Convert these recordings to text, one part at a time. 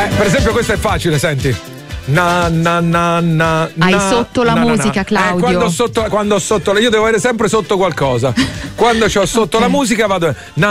Per esempio questo è facile, senti. Hai sotto la musica, Claudio. Quando ho sotto, io devo avere sempre sotto qualcosa. Quando c'ho sotto la musica vado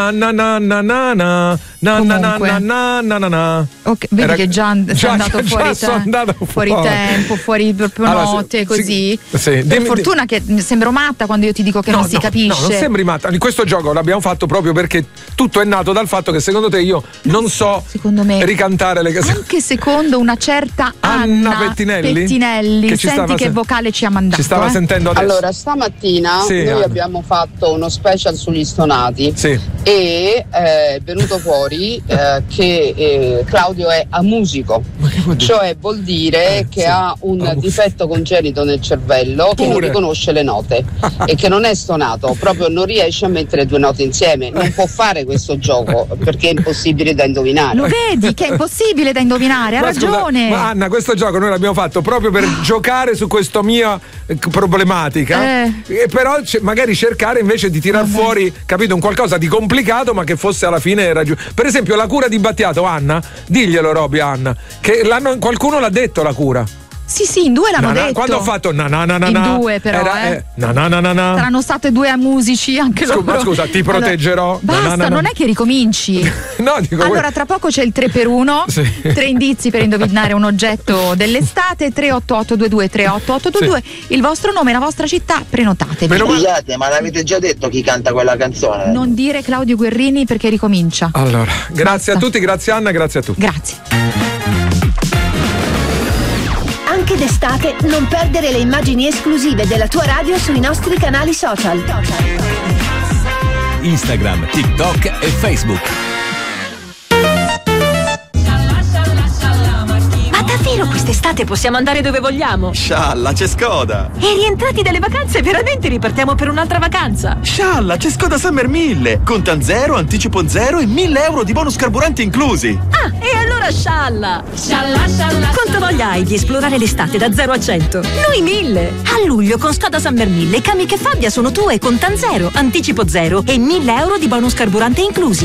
Ok, vedi che già sei andato fuori tempo, fuori proprio note, così. Per fortuna che sembro matta quando io ti dico che non si capisce. No, non sembri matta. In questo gioco l'abbiamo fatto proprio perché tutto è nato dal fatto che secondo te io non so ricantare le canzoni. Anche secondo una certa Anna Pettinelli che senti che vocale ci ha mandato. Ci stava sentendo adesso. Allora, stamattina noi abbiamo fatto uno special sugli stonati e è venuto fuori che Claudio è amusico, cioè vuol dire che ha un difetto congenito nel cervello che non riconosce le note e che non è stonato, proprio non riesce a mettere due note insieme, non può fare questo gioco perché è impossibile da indovinare. Lo vedi che è impossibile da indovinare, ha ragione. Ma Anna, questo gioco noi l'abbiamo fatto proprio per giocare su questa mia problematica e però magari cercare invece di tirar fuori, capito, un qualcosa di complicato ma che fosse alla fine per esempio la cura di Battiato. Anna, diglielo Roby, Anna, che qualcuno l'ha detto la cura. Sì, in due l'hanno detto. Quando ho fatto in due però saranno state due musici anche loro. Ma scusa, ti proteggerò. Basta, non è che ricominci. No, dico allora tra poco c'è il 3x1. 3 indizi per indovinare un oggetto dell'estate. 38822 il vostro nome, la vostra città, prenotatevi. Scusate, ma l'avete già detto chi canta quella canzone? Non dire Claudio Guerrini perché ricomincia. Allora, grazie a tutti, grazie Anna, grazie a tutti. Grazie. Anche d'estate non perdere le immagini esclusive della tua radio sui nostri canali social. Instagram, TikTok e Facebook. Davvero quest'estate possiamo andare dove vogliamo? Scialla, c'è Skoda! E rientrati dalle vacanze veramente ripartiamo per un'altra vacanza? Scialla, c'è Skoda Summer 1000! Contan zero, anticipo zero e 1.000 euro di bonus carburanti inclusi! Ah, e allora scialla! Scialla! Quanto voglia hai di esplorare l'estate da 0 a 100? Noi 1000! A luglio con Skoda Summer 1000 Kamiq e Fabia sono tue, contan zero, anticipo zero e 1.000 euro di bonus carburante inclusi.